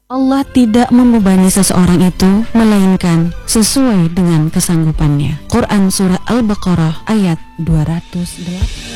Allah tidak membebani seseorang itu melainkan sesuai dengan kesanggupannya. Quran Surah Al-Baqarah ayat 208.